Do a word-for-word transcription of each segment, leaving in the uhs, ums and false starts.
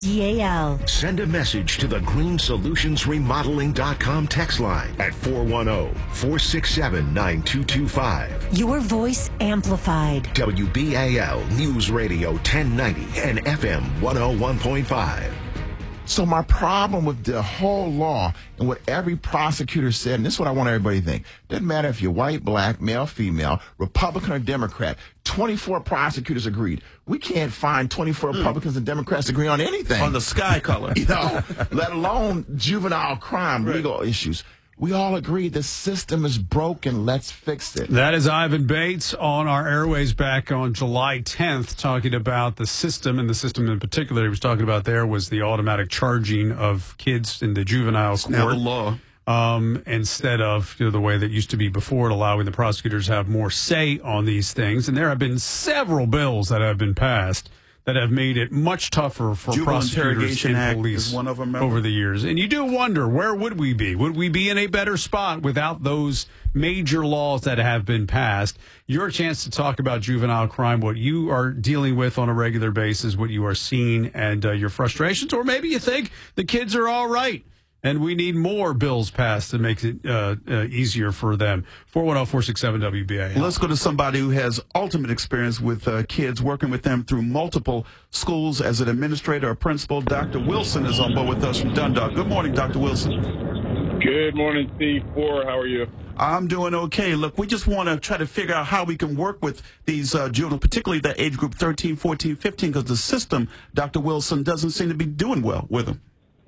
D A L. Send a message to the green solutions remodeling dot com text line at four one zero, four six seven, nine two two five. Your voice amplified. W B A L News Radio ten ninety and F M one oh one point five. So my problem with the whole law and what every prosecutor said, and this is what I want everybody to think, doesn't matter if you're white, black, male, female, Republican or Democrat, twenty-four prosecutors agreed. We can't find twenty-four Republicans and Democrats agree on anything. On the sky color. You know, let alone juvenile crime, Right. legal issues. We all agree the system is broken. Let's fix it. That is Ivan Bates on our airways back on July tenth, talking about the system, and the system in particular he was talking about there was the automatic charging of kids in the juvenile It's now court. the law. Um, instead of you know, the way that used to be before, it allowing the prosecutors to have more say on these things. And there have been several bills that have been passed that have made it much tougher for Juvenile prosecutors Interrogation and Act police is one of them, remember? over the years. And you do wonder, where would we be? Would we be in a better spot without those major laws that have been passed? Your chance to talk about juvenile crime, what you are dealing with on a regular basis, what you are seeing, and uh, your frustrations. Or maybe you think the kids are all right and we need more bills passed to make it uh, uh, easier for them. four one zero, four six seven, W B A L. Let's go to somebody who has ultimate experience with uh, kids, working with them through multiple schools as an administrator or principal. Doctor Wilson is on board with us from Dundalk. Good morning, Doctor Wilson. Good morning, Steve. Four, how are you? I'm doing okay. Look, we just want to try to figure out how we can work with these uh, juveniles, particularly that age group thirteen, fourteen, fifteen, because the system, Doctor Wilson, doesn't seem to be doing well with them.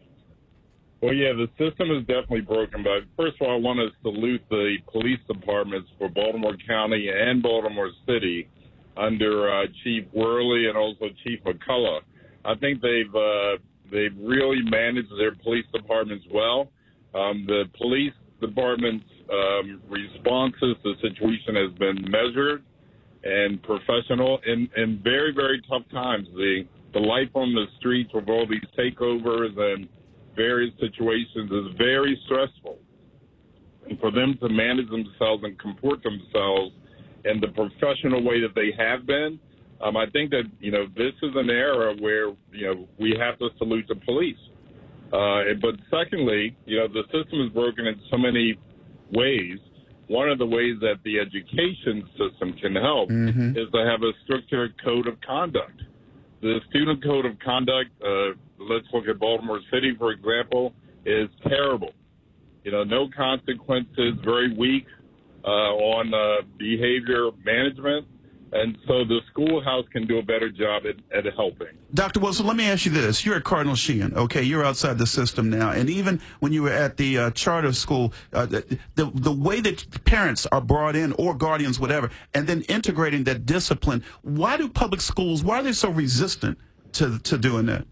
Well, yeah, the system is definitely broken. But first of all, I want to salute the police departments for Baltimore County and Baltimore City under uh, Chief Worley and also Chief McCullough. I think they've uh, they've really managed their police departments well. Um, the police department's um, responses to the situation has been measured and professional in, in very, very tough times. The the life on the streets with all these takeovers and various situations is very stressful. And for them to manage themselves and comport themselves in the professional way that they have been, um, I think that, you know, this is an era where, you know, we have to salute the police. Uh, but secondly, you know, the system is broken in so many ways. One of the ways that the education system can help mm-hmm. is to have a stricter code of conduct. The student code of conduct, uh, let's look at Baltimore City, for example, is terrible. You know, no consequences, very weak uh, on uh, behavior management. And so the schoolhouse can do a better job at, at helping. Doctor Wilson, let me ask you this. You're at Cardinal Sheehan, okay? You're outside the system now. And even when you were at the uh, charter school, uh, the, the the way that parents are brought in, or guardians, whatever, and then integrating that discipline, why do public schools, why are they so resistant to, to doing that?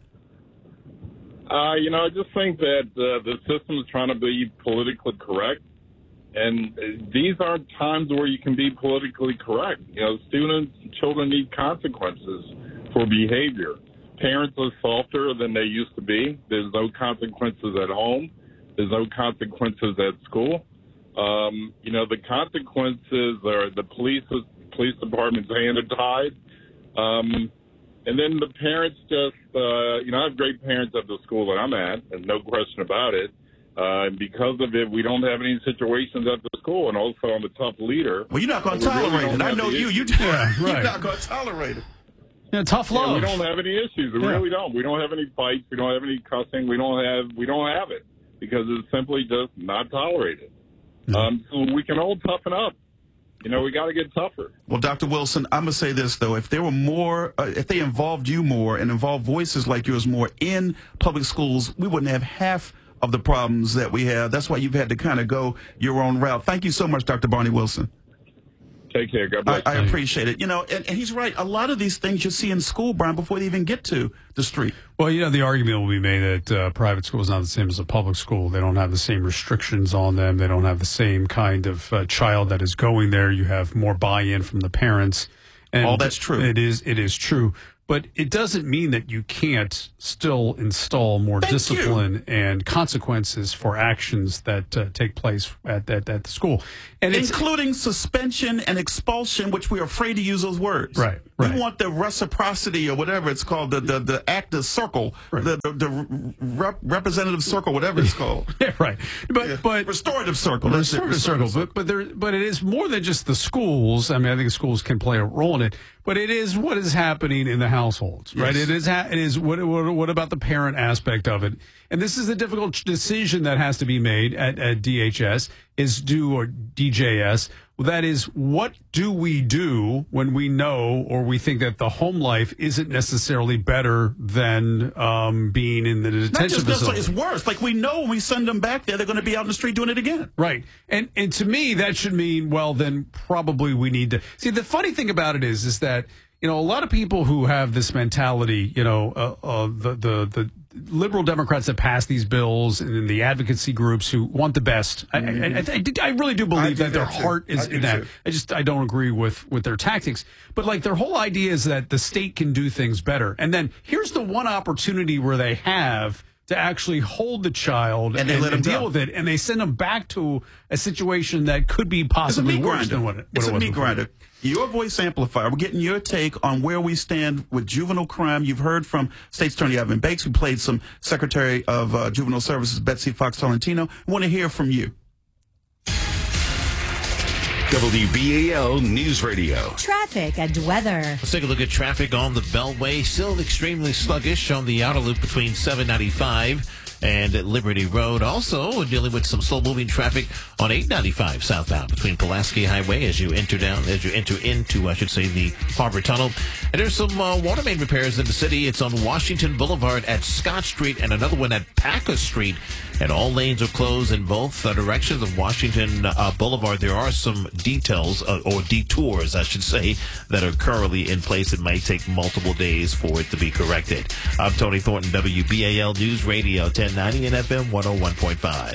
Uh, you know, I just think that uh, the system is trying to be politically correct. And these aren't times where you can be politically correct. You know, students, children need consequences for behavior. Parents are softer than they used to be. There's no consequences at home. There's no consequences at school. Um, you know, the consequences are the police, police department's hand are tied. Um, and then the parents just, uh, you know, I have great parents at the school that I'm at, and no question about it. Uh, and because of it, we don't have any situations at the school, and also I'm a tough leader. Well, you're not going to tolerate really it. I know you. You yeah, right. You're not going to tolerate it. Yeah, tough love. Yeah, we don't have any issues. We yeah. really don't. We don't have any fights. We don't have any cussing. We don't have. We don't have it because it's simply just not tolerated. Mm-hmm. Um, so we can all toughen up. You know, we got to get tougher. Well, Doctor Wilson, I'm going to say this, though. If there were more, uh, if they involved you more and involved voices like yours more in public schools, we wouldn't have half of the problems that we have. That's why you've had to kind of go your own route. Thank you so much, Doctor Barney Wilson. Take care. God bless. I, I appreciate it. You know, and, and he's right. A lot of these things you see in school, Brian, before they even get to the street. Well, you know, the argument will be made that uh, private school is not the same as a public school. They don't have the same restrictions on them. They don't have the same kind of uh, child that is going there. You have more buy-in from the parents. And all that's true. It is. It is true. But it doesn't mean that you can't still install more Thank discipline you. and consequences for actions that uh, take place at, at, at the school. And including suspension and expulsion, which we're afraid to use those words. Right, Right. We want the reciprocity or whatever it's called, the the, the active circle, Right. the the, the rep, representative circle, whatever it's called. Yeah, right. But Yeah. but restorative circle. That's it, restorative circle. But but there but it is more than just the schools. I mean, I think schools can play a role in it. But it is what is happening in the households, right? Yes. It is ha- it is what, what what about the parent aspect of it? And this is a difficult decision that has to be made at, at D H S is do or D J S. Well, that is, what do we do when we know or we think that the home life isn't necessarily better than um, being in the Not detention just facility? it's worse. Like we know when we send them back there, they're going to be out in the street doing it again. Right. And and to me, that should mean, well, then probably we need to see. The funny thing about it is, is that, you know, a lot of people who have this mentality, you know, uh, uh, the, the, the liberal Democrats that pass these bills and the advocacy groups who want the best. I, I, I, I, I really do believe I do that their that too. heart is I do in that. too. I just, I don't agree with, with their tactics. But like their whole idea is that the state can do things better. And then here's the one opportunity where they have to actually hold the child And they let and him deal go. with it, and they send them back to a situation that could be It's a possibly meat worse grinder. than what it, what it's it a was meat before. grinder. Your voice amplifier. We're getting your take on where we stand with juvenile crime. You've heard from State's Attorney Evan Bakes. We played some Secretary of uh, Juvenile Services Betsy Fox Tolentino. We want to hear from you. W B A L News Radio. Traffic and weather. Let's take a look at traffic on the Beltway. Still extremely sluggish on the outer loop between seven ninety-five and Liberty Road. Also dealing with some slow-moving traffic on eight ninety-five southbound between Pulaski Highway as you enter down, as you enter into, I should say, the Harbor Tunnel. And there's some uh, water main repairs in the city. It's on Washington Boulevard at Scott Street and another one at Packer Street. And all lanes are closed in both uh, directions of Washington uh, Boulevard. There are some details, uh, or detours, I should say, that are currently in place. It might take multiple days for it to be corrected. I'm Tony Thornton, W B A L News Radio, ten ninety and F M one oh one point five.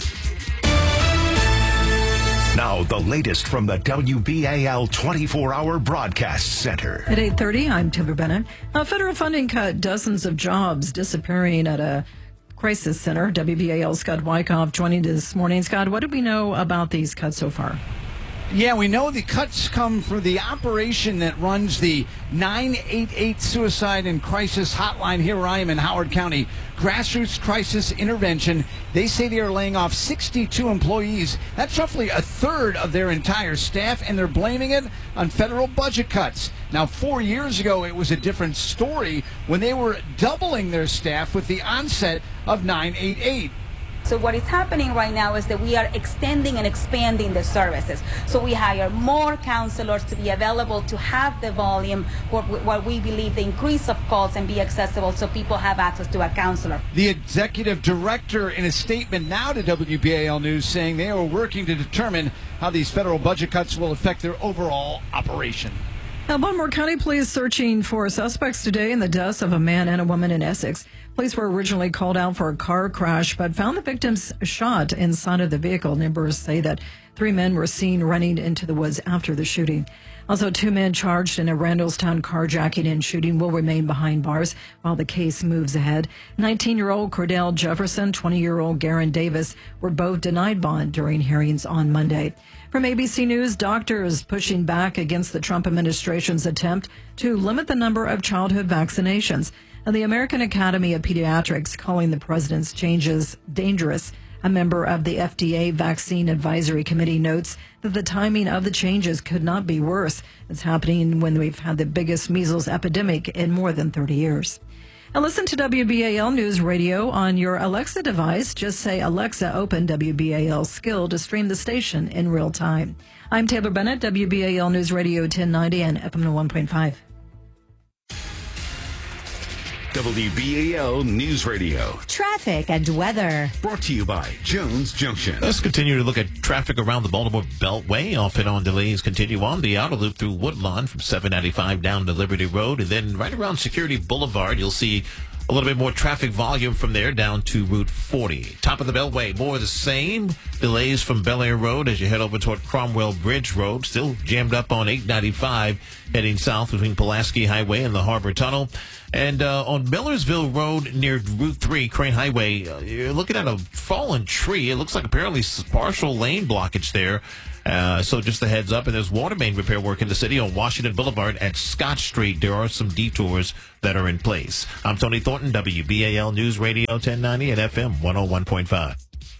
Now, the latest from the W B A L twenty-four hour Broadcast Center. At eight thirty, I'm Taylor Bennett. A federal funding cut, dozens of jobs disappearing at a crisis center. W B A L's Scott Wyckoff joining this morning. Scott, what do we know about these cuts so far? Yeah, we know the cuts come from the operation that runs the nine eight eight Suicide and Crisis Hotline here where I am in Howard County. Grassroots Crisis Intervention. They say they are laying off sixty-two employees. That's roughly a third of their entire staff, and they're blaming it on federal budget cuts. Now, four years ago, it was a different story when they were doubling their staff with the onset of nine eight eight. So what is happening right now is that we are extending and expanding the services. So we hire more counselors to be available to have the volume, what, what we believe the increase of calls and be accessible so people have access to a counselor. The executive director in a statement now to W B A L News saying they are working to determine how these federal budget cuts will affect their overall operation. Now, Baltimore County Police searching for suspects today in the deaths of a man and a woman in Essex. Police were originally called out for a car crash, but found the victims shot inside of the vehicle. Neighbors say that three men were seen running into the woods after the shooting. Also, two men charged in a Randallstown carjacking and shooting will remain behind bars while the case moves ahead. nineteen-year-old Cordell Jefferson, twenty-year-old Garen Davis were both denied bond during hearings on Monday. From A B C News, doctors pushing back against the Trump administration's attempt to limit the number of childhood vaccinations. And the American Academy of Pediatrics calling the president's changes dangerous. A member of the F D A Vaccine Advisory Committee notes that the timing of the changes could not be worse. It's happening when we've had the biggest measles epidemic in more than thirty years. And listen to W B A L News Radio on your Alexa device. Just say, Alexa, open W B A L Skill to stream the station in real time. I'm Taylor Bennett, W B A L News Radio ten ninety and F M one point five. W B A L News Radio. Traffic and weather. Brought to you by Jones Junction. Let's continue to look at traffic around the Baltimore Beltway. Off and on delays continue on the outer loop through Woodlawn from seven ninety-five down to Liberty Road. And then right around Security Boulevard, you'll see a little bit more traffic volume from there down to Route forty. Top of the Beltway, more of the same. Delays from Bel Air Road as you head over toward Cromwell Bridge Road. Still jammed up on eight ninety-five heading south between Pulaski Highway and the Harbor Tunnel. And uh, on Millersville Road near Route three, Crane Highway, uh, you're looking at a fallen tree. It looks like apparently partial lane blockage there. Uh, so just a heads up, and there's water main repair work in the city on Washington Boulevard at Scott Street. There are some detours that are in place. I'm Tony Thornton, W B A L News Radio ten ninety and F M one oh one point five.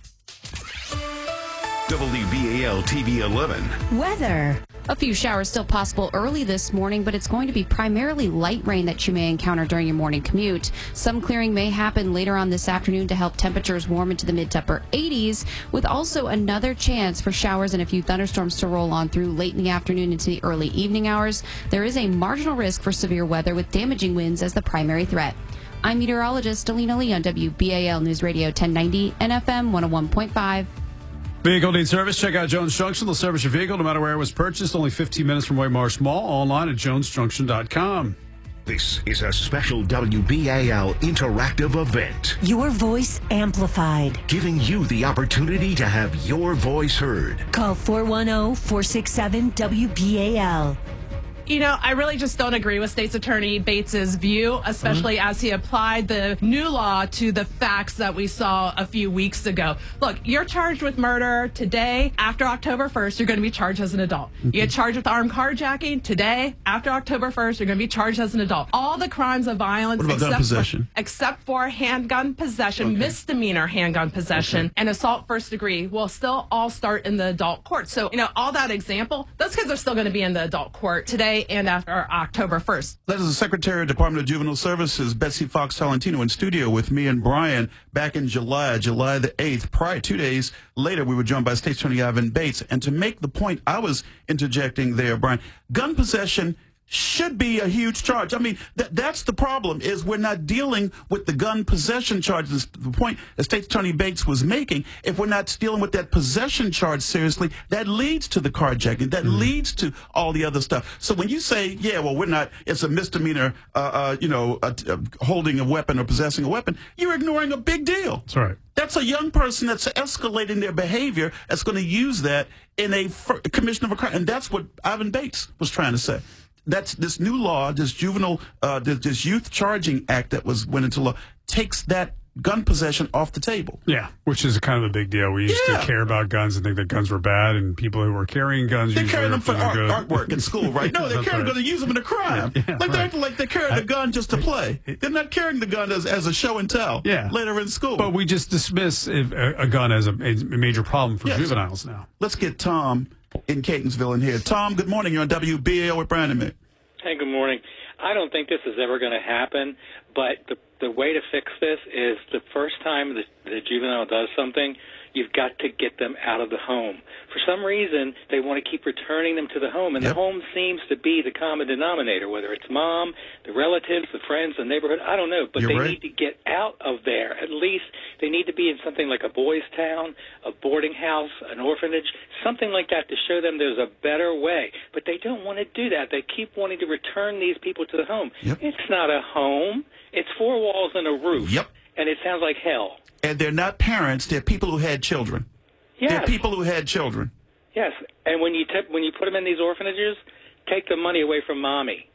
W B A L T V eleven. Weather. A few showers still possible early this morning, but it's going to be primarily light rain that you may encounter during your morning commute. Some clearing may happen later on this afternoon to help temperatures warm into the mid to upper eighties, with also another chance for showers and a few thunderstorms to roll on through late in the afternoon into the early evening hours. There is a marginal risk for severe weather with damaging winds as the primary threat. I'm meteorologist Alina Lee on W B A L News Radio ten ninety and F M one oh one point five. Vehicle needs service? Check out Jones Junction. They'll service your vehicle no matter where it was purchased. Only fifteen minutes from Waymarsh Mall. Online at jones junction dot com. This is a special W B A L interactive event. Your voice amplified. Giving you the opportunity to have your voice heard. Call four one zero, four six seven, W B A L. You know, I really just don't agree with State's Attorney Bates's view, especially mm-hmm. as he applied the new law to the facts that we saw a few weeks ago. Look, you're charged with murder today. After October first, you're going to be charged as an adult. Mm-hmm. You get charged with armed carjacking today. After October first, you're going to be charged as an adult. All the crimes of violence, what about except gun possession? For, except for handgun possession, okay. misdemeanor handgun possession, okay. and assault first degree, will still all start in the adult court. So, you know, all that example, those kids are still going to be in the adult court today and after October first. That is the Secretary of Department of Juvenile Services, Betsy Fox Tolentino, in studio with me and Brian back in July, July the eighth. Prior, two days later, we were joined by State Attorney Ivan Bates. And to make the point I was interjecting there, Brian, gun possession should be a huge charge. I mean, that that's the problem, is we're not dealing with the gun possession charges. The point that State Attorney Bates was making, if we're not dealing with that possession charge seriously, that leads to the carjacking, that mm-hmm. leads to all the other stuff. So when you say, yeah, well, we're not, it's a misdemeanor, uh, uh, you know, uh, uh, holding a weapon or possessing a weapon, you're ignoring a big deal. That's right. That's a young person that's escalating their behavior that's going to use that in a fir- commission of a crime. And that's what Ivan Bates was trying to say. That's this new law, this juvenile, uh, this, this youth charging act that was went into law, takes that gun possession off the table. Yeah, which is kind of a big deal. We used yeah. to care about guns and think that guns were bad, and people who were carrying guns they're usually carrying them for art, good. artwork in school, right? No, they're carrying right. going to use them in a crime. Yeah, yeah, like they're right. acting like they're carrying the gun just to play. They're not carrying the gun as, as a show and tell. Yeah. later in school. But we just dismiss a, a gun as a, a major problem for yes. juveniles now. Let's get Tom in Catonsville in here. Tom, good morning. You're on W B A L with Brian and Mick. Hey, good morning. I don't think this is ever going to happen, but the the way to fix this is the first time the, the juvenile does something, you've got to get them out of the home. For some reason, they want to keep returning them to the home, and yep. the home seems to be the common denominator, whether it's mom, the relatives, the friends, the neighborhood, I don't know, but You're they right. need to get out of there. At least they need to be in something like a boys' town, a boarding house, an orphanage, something like that to show them there's a better way. But they don't want to do that. They keep wanting to return these people to the home. Yep. It's not a home. It's four walls and a roof. Yep. And it sounds like hell. And they're not parents. They're people who had children. Yes. They're people who had children. Yes. And when you t- when you put them in these orphanages, take the money away from mommy.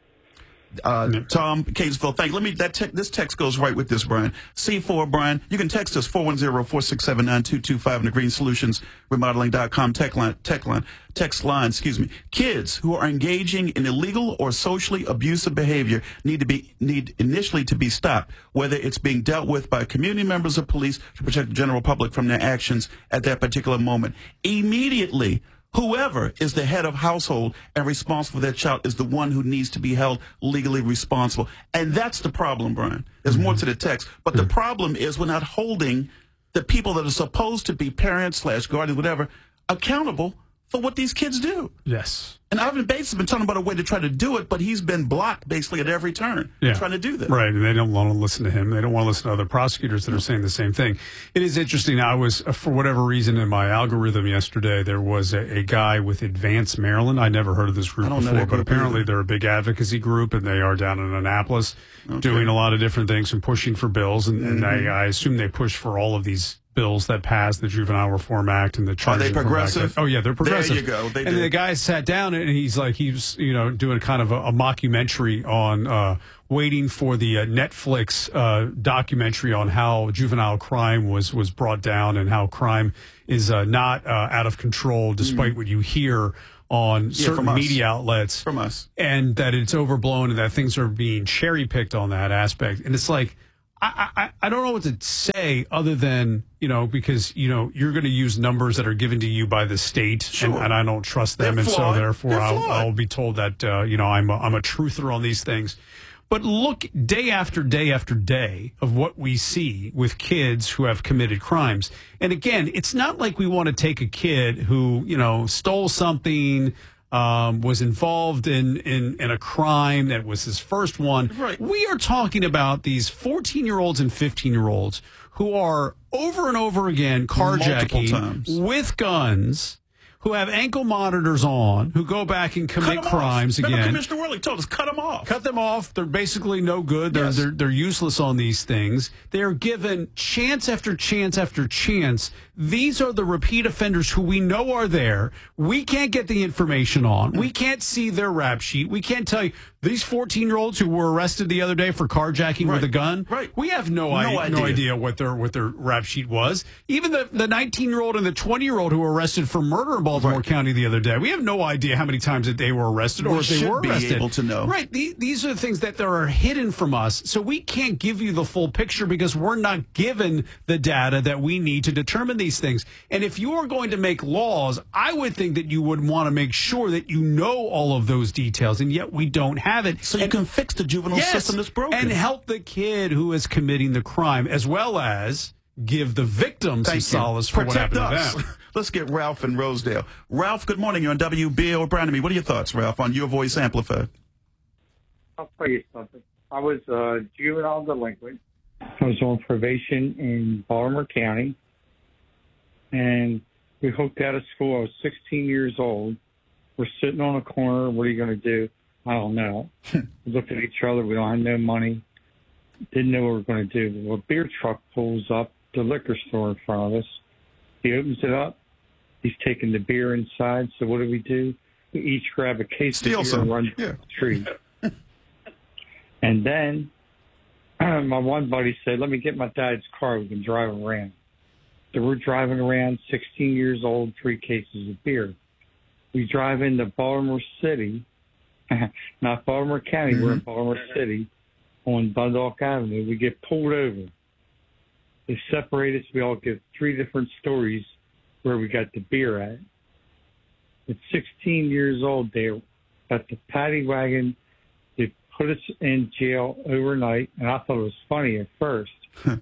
Uh, Tom, Catonsville, thank you. Let me, that te- this text goes right with this, Brian. C four, Brian, you can text us four one zero, four six seven, nine two two five in the Green Solutions Remodeling dot com tech line, tech line, text line, excuse me. Kids who are engaging in illegal or socially abusive behavior need to be, need initially to be stopped, whether it's being dealt with by community members or police to protect the general public from their actions at that particular moment. Immediately, whoever is the head of household and responsible for that child is the one who needs to be held legally responsible. And that's the problem, Brian. There's mm-hmm. more to the text. But the problem is we're not holding the people that are supposed to be parents slash guardians, whatever, accountable for what these kids do. Yes. And Ivan Bates has been talking about a way to try to do it, but he's been blocked basically at every turn yeah. trying to do that. Right, and they don't want to listen to him. They don't want to listen to other prosecutors that are saying the same thing. It is interesting. I was, for whatever reason, in my algorithm yesterday, there was a, a guy with Advance Maryland. I never heard of this group before, but group apparently either. They're a big advocacy group, and they are down in Annapolis okay. doing a lot of different things and pushing for bills. And, mm-hmm. and I, I assume they push for all of these bills that passed the Juvenile Reform Act and the Are Charges they Reform Act. progressive? Oh yeah, they're progressive. There you go. They and do. the guy sat down and he's like, he was, you know, doing kind of a, a mockumentary on uh, waiting for the uh, Netflix uh, documentary on how juvenile crime was was brought down and how crime is uh, not uh, out of control, despite mm. what you hear on yeah, certain media outlets from us, and that it's overblown and that things are being cherry picked on that aspect. And it's like, I, I, I don't know what to say other than, you know, because, you know, you're going to use numbers that are given to you by the state, sure. and, and I don't trust them. They're and flawed. so therefore I'll, I'll be told that, uh, you know, I'm a, I'm a truther on these things. But look day after day after day of what we see with kids who have committed crimes. And again, it's not like we want to take a kid who, you know, stole something, um, was involved in, in, in a crime that was his first one. Right. We are talking about these fourteen-year-olds and fifteen-year-olds who are over and over again carjacking with guns, who have ankle monitors on, who go back and commit crimes off. again. Remember Commissioner Worley told us, cut them off. Cut them off. They're basically no good. They're, Yes. they're, they're useless on these things. They're given chance after chance after chance. These are the repeat offenders who we know are there. We can't get the information on. We can't see their rap sheet. We can't tell you. These fourteen-year-olds who were arrested the other day for carjacking Right. with a gun, Right. we have no, No I- idea. no idea what their what their rap sheet was. Even the the nineteen-year-old and the twenty-year-old who were arrested for murder in Baltimore Right. County the other day, we have no idea how many times that they were arrested or We if they should were be arrested. able to know. Right. The, these are the things that are hidden from us, so we can't give you the full picture because we're not given the data that we need to determine these things. And if you are going to make laws, I would think that you would want to make sure that you know all of those details, and yet we don't have it. So you and, can fix the juvenile yes, system that's broken. and help the kid who is committing the crime, as well as give the victim some Thank you. solace for Protect what happened us. to them. Let's get Ralph in Rosedale. Ralph, good morning. You're on W B A O'Brien. What are your thoughts, Ralph, on Your Voice Amplified? I'll tell you something. I was a juvenile delinquent. I was on probation in Baltimore County, and we hooked out of school. I was sixteen years old. We're sitting on a corner. What are you going to do? I don't know. We looked at each other. We don't have no money. Didn't know what we were going to do. Well, a beer truck pulls up the liquor store in front of us. He opens it up. He's taking the beer inside. So what do we do? We each grab a case Steal of beer some. and run Yeah. down the street. And then my one buddy said, let me get my dad's car. We can drive around. So we're driving around, sixteen years old, three cases of beer. We drive into Baltimore City, not Baltimore County, Mm-hmm. we're in Baltimore City on Dundalk Avenue. We get pulled over. They separate us. We all give three different stories where we got the beer at. At sixteen years old, they got the paddy wagon. They put us in jail overnight, and I thought it was funny at first. uh,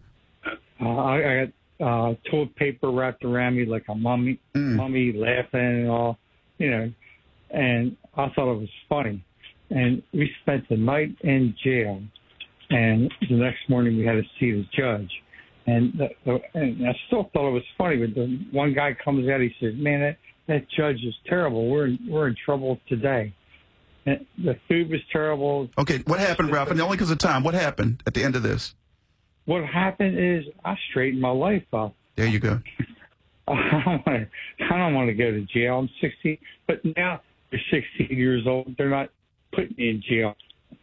I, I got uh, toilet paper wrapped around me like a mummy, Mm. mummy laughing and all, you know, and I thought it was funny. And we spent the night in jail, and the next morning we had to see the judge. And, the, the, and I still thought it was funny, but the one guy comes out, he says, man, that, that judge is terrible. We're in, we're in trouble today. And the food was terrible. Okay, what happened, Ralph? And only because of time, what happened at the end of this? What happened is I straightened my life up. There you go. I don't want to, I don't want to go to jail. I'm sixteen, but now they're sixteen years old. They're not putting me in jail.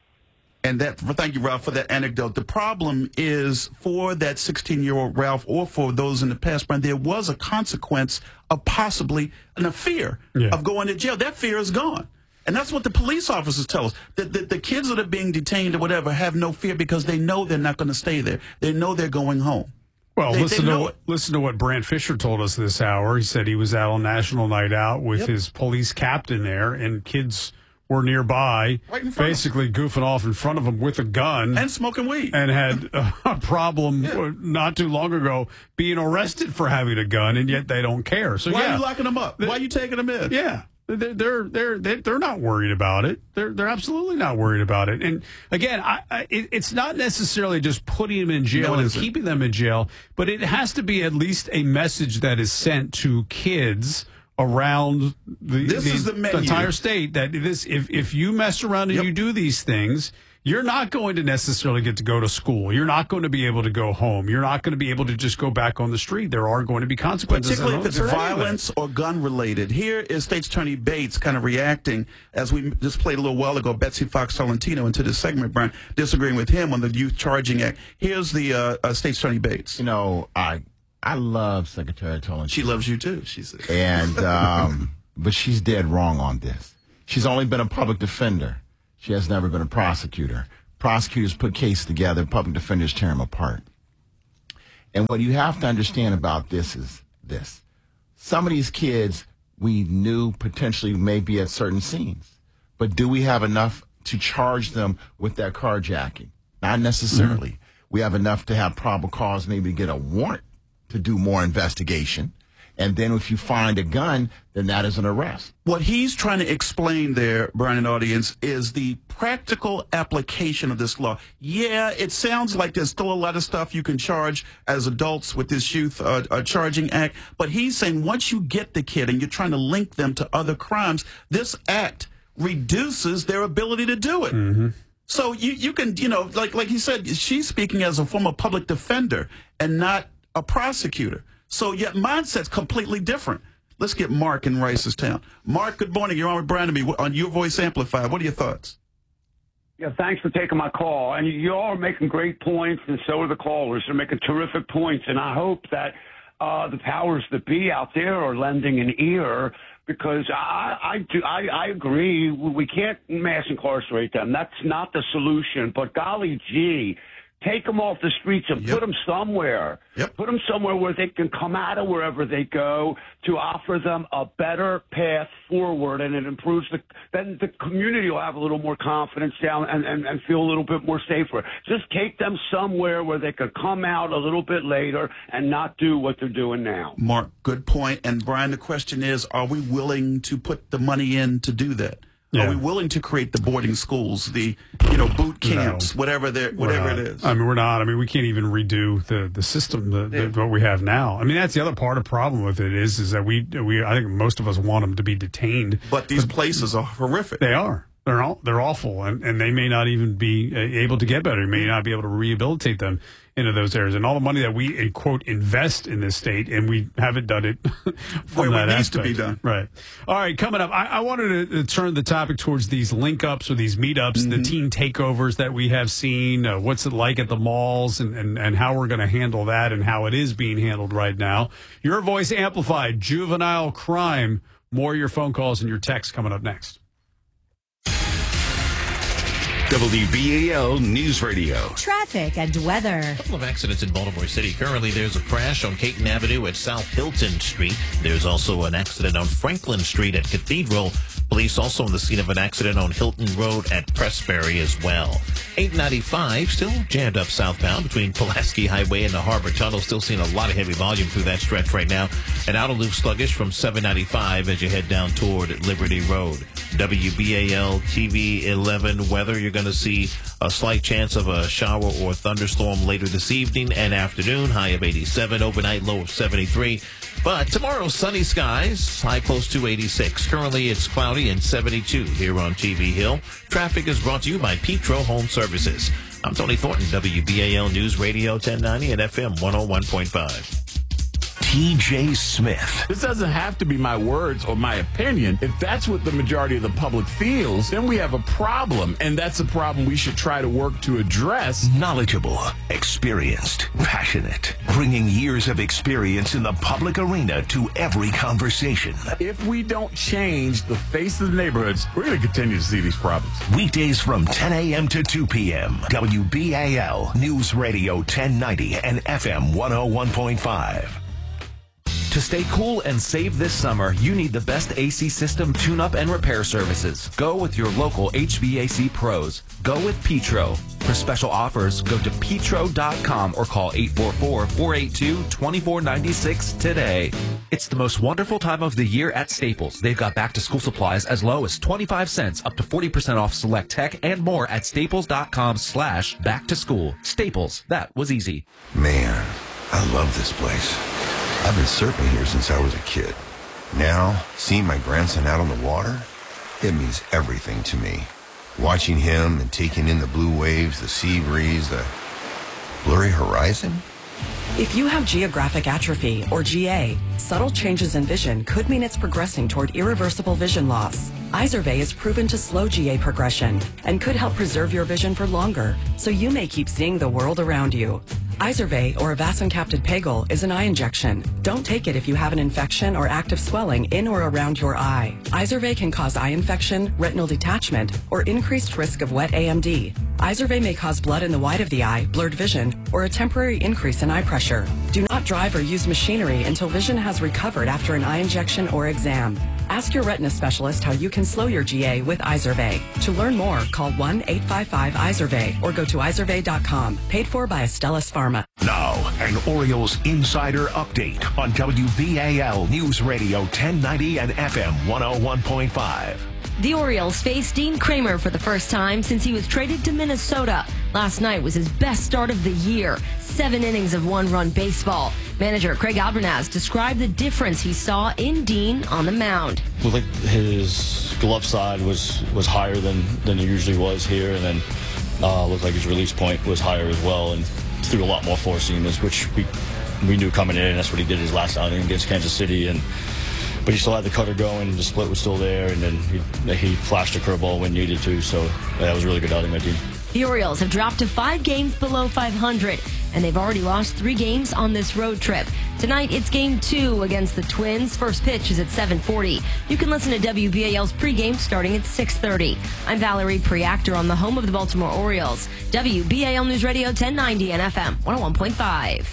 And that, thank you, Ralph, for that anecdote. The problem is for that sixteen-year-old Ralph, or for those in the past, Brian, there was a consequence of possibly a fear Yeah. of going to jail. That fear is gone. And that's what the police officers tell us. That the, the kids that are being detained or whatever have no fear because they know they're not going to stay there. They know they're going home. Well, They- listen they to know what, listen to what Brant Fisher told us this hour. He said he was out on National Night Out with Yep. his police captain there, and kids were nearby, Right in front of basically goofing off in front of him with a gun. And smoking weed. And had a problem not too long ago being arrested for having a gun, and yet they don't care. So Why yeah, are you locking them up? Why are you taking them in? yeah. They're they're they're they're they're not worried about it. They're they're absolutely not worried about it. And again, I, I it, it's not necessarily just putting them in jail No, it and isn't. keeping them in jail, but it has to be at least a message that is sent to kids around the, This the, is the menu. entire state that this if if you mess around and Yep. you do these things, you're not going to necessarily get to go to school. You're not going to be able to go home. You're not going to be able to just go back on the street. There are going to be consequences. Particularly if it's violence or gun related. Here is State's Attorney Bates kind of reacting, as we just played a little while ago, Betsy Fox Tolentino into this segment, Brian, disagreeing with him on the Youth Charging Act. Here's the uh, uh, State's Attorney Bates. You know, I I love Secretary Tolentino. She loves you too, she said. And, um, but she's dead wrong on this. She's only been a public defender. She has never been a prosecutor. Prosecutors put cases together. Public defenders tear them apart. And what you have to understand about this is this. Some of these kids we knew potentially may be at certain scenes. But do we have enough to charge them with that carjacking? Not necessarily. Mm-hmm. We have enough to have probable cause maybe to get a warrant to do more investigation. And then if you find a gun, then that is an arrest. What he's trying to explain there, Brian and audience, is the practical application of this law. Yeah, it sounds like there's still a lot of stuff you can charge as adults with this Youth uh, uh, Charging Act. But he's saying once you get the kid and you're trying to link them to other crimes, this act reduces their ability to do it. Mm-hmm. So you, you can, you know, like, like he said, she's speaking as a former public defender and not a prosecutor. So yet mindset's completely different. Let's get Mark in Ricestown. Mark, good morning. You're on with Brian and me on Your Voice Amplified. What are your thoughts? Yeah, thanks for taking my call. And you all are making great points, and so are the callers. They're making terrific points. And I hope that uh, the powers that be out there are lending an ear, because I, I, do, I, I agree. We can't mass incarcerate them. That's not the solution. But golly gee, take them off the streets and yep. put them somewhere. Yep. Put them somewhere where they can come out of wherever they go to offer them a better path forward, and it improves the. Then the community will have a little more confidence down and, and, and feel a little bit more safer. Just take them somewhere where they could come out a little bit later and not do what they're doing now. Mark, good point. And Brian, the question is, are we willing to put the money in to do that? Yeah. Are we willing to create the boarding schools, the you know boot camps, no, whatever they whatever it is? I mean, we're not. I mean, we can't even redo the the system the, yeah. the, what we have now. I mean, that's the other part of the problem with it is is that we we I think most of us want them to be detained. But these but places are horrific. They are. They're all, they're awful, and, and they may not even be able to get better. You may not be able to rehabilitate them into those areas. And all the money that we, in quote, invest in this state, and we haven't done it from Where that it needs aspect. to be done. Right. All right, coming up, I, I wanted to turn the topic towards these link-ups or these meetups, mm-hmm. the teen takeovers that we have seen, uh, what's it like at the malls, and, and, and how we're going to handle that and how it is being handled right now. Your Voice Amplified, juvenile crime. More of your phone calls and your texts coming up next. W B A L News Radio. Traffic and weather. A couple of accidents in Baltimore City. Currently, there's a crash on Caton Avenue at South Hilton Street. There's also an accident on Franklin Street at Cathedral. Police also on the scene of an accident on Hilton Road at Pressbury as well. eight ninety-five still jammed up southbound between Pulaski Highway and the Harbor Tunnel. Still seeing a lot of heavy volume through that stretch right now. And outer loop sluggish from seven ninety-five as you head down toward Liberty Road. W B A L T V eleven weather. You're going to see a slight chance of a shower or thunderstorm later this evening and afternoon. High of eighty-seven, overnight low of seventy-three. But tomorrow, sunny skies, high close to eighty-six. Currently, it's cloudy and seventy-two here on T V Hill. Traffic is brought to you by Petro Home Services. I'm Tony Thornton, W B A L News Radio ten ninety and F M one oh one point five. T J Smith. This doesn't have to be my words or my opinion. If that's what the majority of the public feels, then we have a problem, and that's a problem we should try to work to address. Knowledgeable, experienced, passionate, bringing years of experience in the public arena to every conversation. If we don't change the face of the neighborhoods, we're going to continue to see these problems. Weekdays from ten a.m. to two p.m. W B A L News Radio ten ninety and F M one oh one point five. To stay cool and save this summer, you need the best A C system tune-up and repair services. Go with your local H V A C pros. Go with Petro. For special offers, go to petro dot com or call eight four four, four eight two, two four nine six today. It's the most wonderful time of the year at Staples. They've got back-to-school supplies as low as twenty-five cents, up to forty percent off select tech, and more at staples dot com slash back to school. Staples, that was easy. Man, I love this place. I've been surfing here since I was a kid. Now, seeing my grandson out on the water, it means everything to me. Watching him and taking in the blue waves, the sea breeze, the blurry horizon? If you have geographic atrophy, or G A, subtle changes in vision could mean it's progressing toward irreversible vision loss. Izervay is proven to slow G A progression and could help preserve your vision for longer, so you may keep seeing the world around you. Izervay, or avacincaptad pegol, is an eye injection. Don't take it if you have an infection or active swelling in or around your eye. Izervay can cause eye infection, retinal detachment, or increased risk of wet A M D. Izervay may cause blood in the white of the eye, blurred vision, or a temporary increase in eye pressure. Do not drive or use machinery until vision has recovered after an eye injection or exam. Ask your retina specialist how you can slow your G A with Izervay. To learn more, call one eight five five Izervay or go to izervay dot com. Paid for by Astellas Pharma. Now, an Orioles Insider Update on W B A L News Radio ten ninety and F M one oh one point five. The Orioles face Dean Kramer for the first time since he was traded to Minnesota. Last night was his best start of the year. Seven innings of one-run baseball. Manager Craig Albernaz described the difference he saw in Dean on the mound. Looked like his glove side was, was higher than, than it usually was here, and then uh, looked like his release point was higher as well, and threw a lot more four seamers, which we we knew coming in. That's what he did his last outing against Kansas City, and but he still had the cutter going. The split was still there, and then he, he flashed a curveball when needed to. So yeah, that was a really good outing by Dean. The Orioles have dropped to five games below five hundred, and they've already lost three games on this road trip. Tonight, it's game two against the Twins. First pitch is at seven forty. You can listen to W B A L's pregame starting at six thirty. I'm Valerie Preactor on the home of the Baltimore Orioles. W B A L News Radio ten ninety and F M one oh one point five.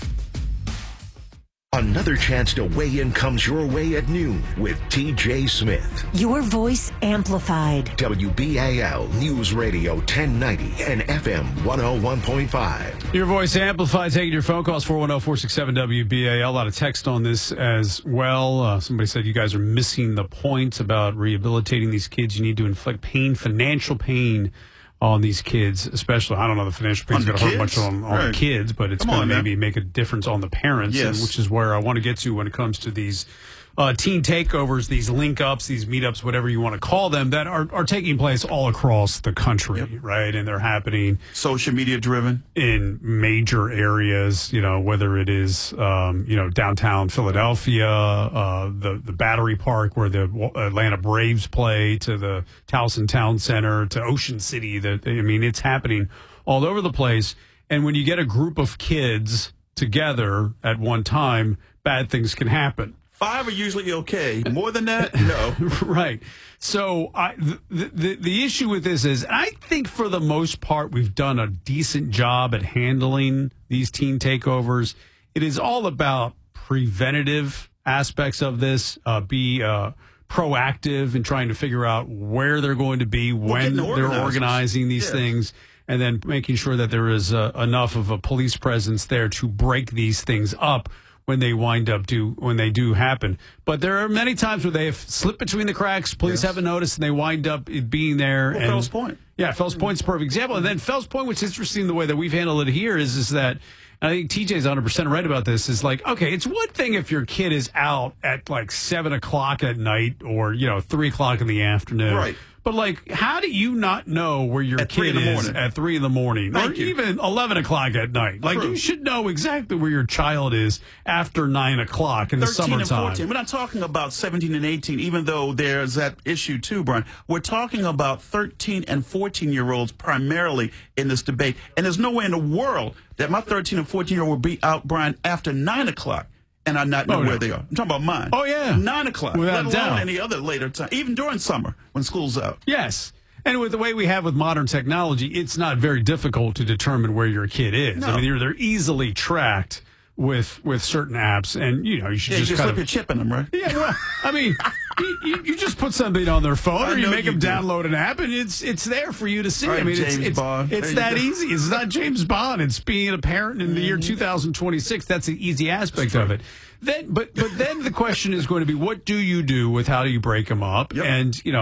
Another chance to weigh in comes your way at noon with T J Smith. Your voice amplified. W B A L News Radio ten ninety and F M one oh one point five. Your voice amplified. Taking your phone calls, four one zero, four six seven, W B A L. A lot of text on this as well. Uh, somebody said you guys are missing the point about rehabilitating these kids. You need to inflict pain, financial pain, on these kids, especially. I don't know the financial pain's going to hurt much on, on right. the kids, but it's going to maybe make a difference on the parents, yes. and, which is where I want to get to when it comes to these uh, teen takeovers, these link-ups, these meetups, whatever you want to call them, that are, are taking place all across the country, yep. right? And they're happening social media driven in major areas, you know, whether it is, um, you know, downtown Philadelphia, uh, the, the Battery Park where the Atlanta Braves play, to the Towson Town Center, to Ocean City. The, I mean, it's happening all over the place. And when you get a group of kids together at one time, bad things can happen. Five are usually okay. More than that, no. Right. So I, the, the the issue with this is, I think for the most part, we've done a decent job at handling these teen takeovers. It is all about preventative aspects of this. Uh, be uh, proactive in trying to figure out where they're going to be when the they're organizing these yes. things, and then making sure that there is uh, enough of a police presence there to break these things up when they wind up do when they do happen. But there are many times where they have slipped between the cracks, police yes. haven't noticed, and they wind up being there. Well, and Fells Point. Yeah, Fells Point's a perfect example. And then Fells Point, which is interesting the way that we've handled it here, is, is that, and I think T J's one hundred percent right about this, is like, okay, it's one thing if your kid is out at like seven o'clock at night or, you know, three o'clock in the afternoon. Right. But, like, how do you not know where your at kid three in the is morning. at three in the morning? Thank or you. even eleven o'clock at night? Like, True. you should know exactly where your child is after nine o'clock in the thirteen and summertime. fourteen. We're not talking about seventeen and eighteen, even though there's that issue too, Brian. We're talking about thirteen and fourteen-year-olds primarily in this debate. And there's no way in the world that my thirteen and fourteen-year-old will be out, Brian, after nine o'clock. And I not know oh, where no. they are. I'm talking about mine. Oh, yeah. Nine o'clock. Without let alone doubt. any other later time, even during summer when school's out. Yes. And with the way we have with modern technology, it's not very difficult to determine where your kid is. No. I mean, they're, they're easily tracked with with certain apps, and you know you should yeah, just, you just kind slip of your chip in them, right? Yeah, well, I mean, you, you, you just put something on their phone, I or you know make you them do. download an app, and it's it's there for you to see. All right, I mean, James it's it's, Bond. it's There you that go. easy. It's not James Bond. It's being a parent in the year two thousand twenty-six. That's the easy aspect of it. Then, but but then the question is going to be, what do you do with how do you break them up? Yep. And you know,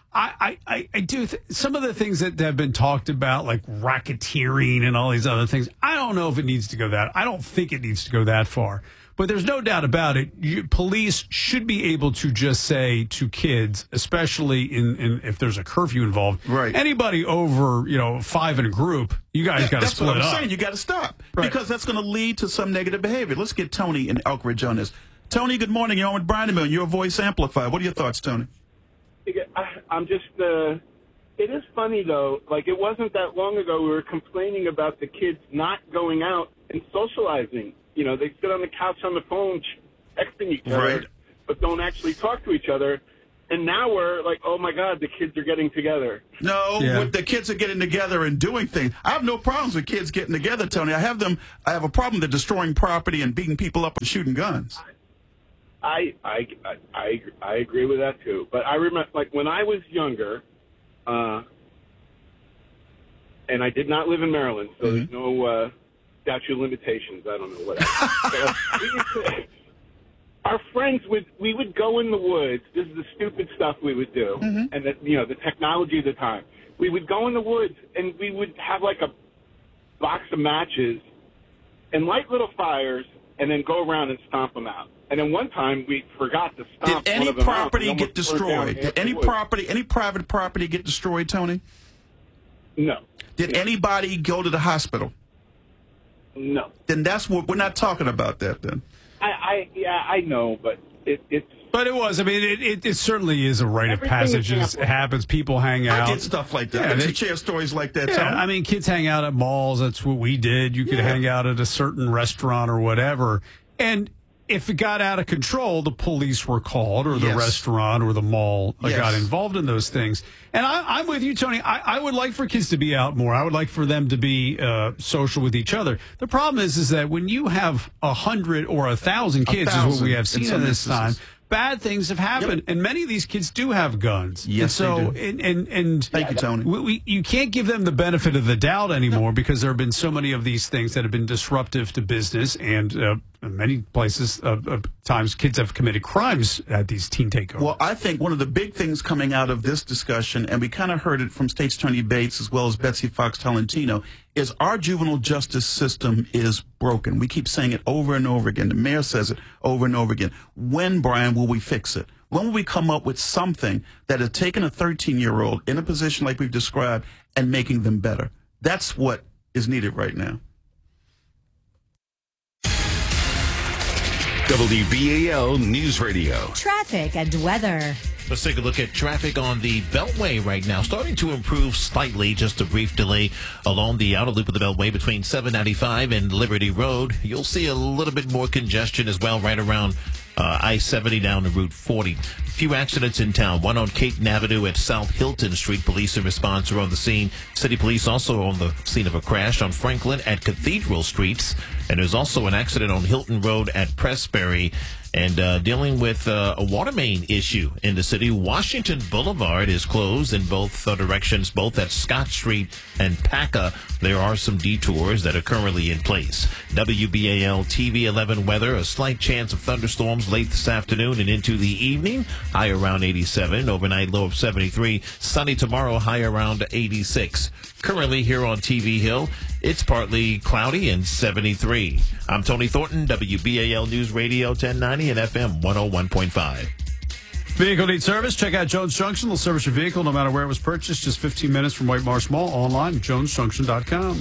I, I, I do th- some of the things that have been talked about, like racketeering and all these other things. I don't know if it needs to go that. I don't think it needs to go that far. But there's no doubt about it. You, police should be able to just say to kids, especially in, in if there's a curfew involved, right? Anybody over you know five in a group, you guys Yeah, got to that's split what I'm up. saying. You got to stop Right. because that's going to lead to some negative behavior. Let's get Tony in Elk Ridge on this. Tony, good morning. You're on with Brian Mill. Your voice amplified. What are your thoughts, Tony? I, I'm just, uh, it is funny though, like it wasn't that long ago we were complaining about the kids not going out and socializing. You know, they sit on the couch on the phone texting each other, Right. but don't actually talk to each other. And now we're like, oh my God, the kids are getting together. No, Yeah. when the kids are getting together and doing things. I have no problems with kids getting together, Tony. I have them. I have a problem with destroying property and beating people up and shooting guns. I, I, I, I, I agree with that too. But I remember, like, when I was younger, uh, and I did not live in Maryland, so there's no uh, statute of limitations. I don't know what. But, uh, we used to, our friends would, we would go in the woods. This is the stupid stuff we would do, and that, you know, the technology of the time. We would go in the woods and we would have like a box of matches and light little fires, and then go around and stomp them out. And then one time we forgot to stomp Did any one of them property out. We get almost burned down destroyed? half Did the any woods. property, any private property get destroyed, Tony? No. Did anybody go to the hospital? No. Then that's what we're not talking about. That then. I, I yeah, I know, but it, it's. But it was. I mean, it, it, it certainly is a rite of Everything passage. is It happens. People hang I out. did stuff like that. Yeah, I they- did share stories like that. Yeah, Tony. I mean, kids hang out at malls. That's what we did. You could Yeah. hang out at a certain restaurant or whatever. And if it got out of control, the police were called, or the Yes. restaurant or the mall uh, Yes. got involved in those things. And I, I'm with you, Tony. I, I would like for kids to be out more. I would like for them to be uh, social with each other. The problem is, is that when you have a hundred or a thousand A kids, is what thousand we have in seen some in this time. instances. Bad things have happened, and many of these kids do have guns. Yes, and so, they do. And, and, and Thank you, Tony. We, we, you can't give them the benefit of the doubt anymore because there have been so many of these things that have been disruptive to business, and uh, in many places, uh, uh, times kids have committed crimes at these teen takeovers. Well, I think one of the big things coming out of this discussion, and we kind of heard it from State's Attorney Bates as well as Betsy Fox Tolentino, is our juvenile justice system is broken. We keep saying it over and over again. The mayor says it over and over again. When, Brian, will we fix it? When will we come up with something that has taken a thirteen-year-old in a position like we've described and making them better? That's what is needed right now. W B A L News Radio. Traffic and weather. Let's take a look at traffic on the Beltway right now. Starting to improve slightly. Just a brief delay along the outer loop of the Beltway between seven ninety-five and Liberty Road. You'll see a little bit more congestion as well right around uh, I seventy down to Route forty. Few accidents in town. One on Caton Avenue at South Hilton Street. Police and response are on the scene. City police also on the scene of a crash on Franklin at Cathedral Streets. And there's also an accident on Hilton Road at Pressbury. And uh, dealing with uh, a water main issue in the city. Washington Boulevard is closed in both uh, directions, both at Scott Street and Paca. There are some detours that are currently in place. W B A L T V eleven weather, a slight chance of thunderstorms late this afternoon and into the evening. High around eighty-seven, overnight low of seventy-three. Sunny tomorrow, high around eighty-six. Currently here on T V Hill, it's partly cloudy and seventy-three. I'm Tony Thornton, W B A L News Radio ten ninety and F M one oh one point five. Vehicle needs service. Check out Jones Junction. They'll service your vehicle no matter where it was purchased. Just fifteen minutes from White Marsh Mall. Online at jones junction dot com.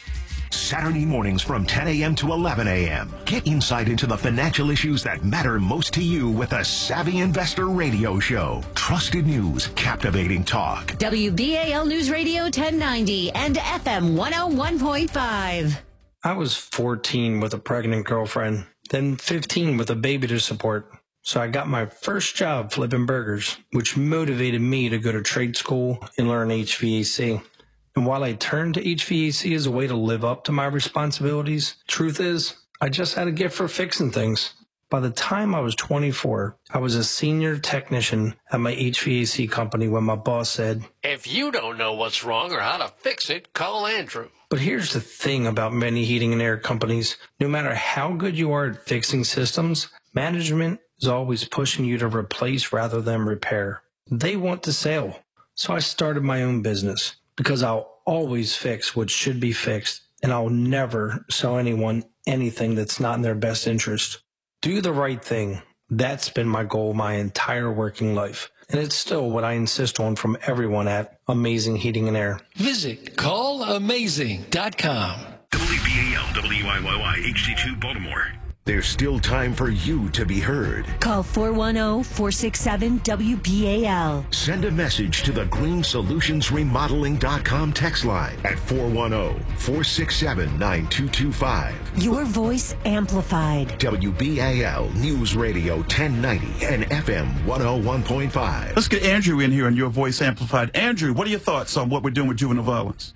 Saturday mornings from ten a.m. to eleven a.m. Get insight into the financial issues that matter most to you with a Savvy Investor Radio Show. Trusted news, captivating talk. W B A L News Radio ten ninety and F M one oh one point five. I was fourteen with a pregnant girlfriend, then fifteen with a baby to support. So I got my first job flipping burgers, which motivated me to go to trade school and learn H V A C. And while I turned to H V A C as a way to live up to my responsibilities, truth is, I just had a gift for fixing things. By the time I was twenty-four, I was a senior technician at my H V A C company when my boss said, If you don't know what's wrong or how to fix it, call Andrew. but here's the thing about many heating and air companies. No matter how good you are at fixing systems, management is always pushing you to replace rather than repair. They want the sale. So I started my own business because I'll always fix what should be fixed, and I'll never sell anyone anything that's not in their best interest. Do the right thing. That's been my goal my entire working life. And it's still what I insist on from everyone at Amazing Heating and Air. Visit call amazing dot com. W B A L W I Y Y H D two Baltimore. There's still time for you to be heard. Call four one zero, four six seven, W B A L. Send a message to the green solutions remodeling dot com text line at four one zero, four six seven, nine two two five. Your voice amplified. W B A L News Radio ten ninety and F M one oh one point five. Let's get Andrew in here on Your Voice Amplified. Andrew, what are your thoughts on what we're doing with juvenile violence?